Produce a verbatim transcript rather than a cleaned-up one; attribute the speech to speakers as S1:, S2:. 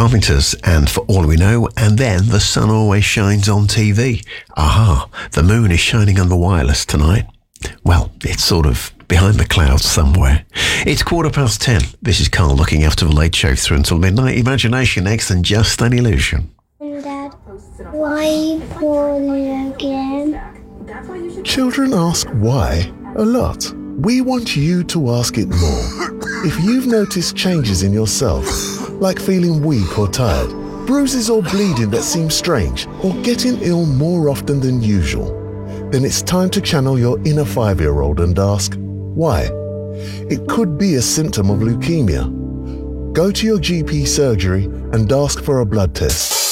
S1: Carpenters and For All We Know, and then The Sun Always Shines on T V. Aha, the moon is shining on the wireless tonight. Well, it's sort of behind the clouds somewhere. It's quarter past ten. This is Carl looking after the Late Show through until midnight. Imagination next and Just an Illusion.
S2: Dad, why poorly again?
S3: Children ask why a lot. We want you to ask it more. If you've noticed changes in yourself, like feeling weak or tired, bruises or bleeding that seem strange, or getting ill more often than usual, then it's time to channel your inner five-year-old and ask, why? It could be a symptom of leukemia. Go to your G P surgery and ask for a blood test.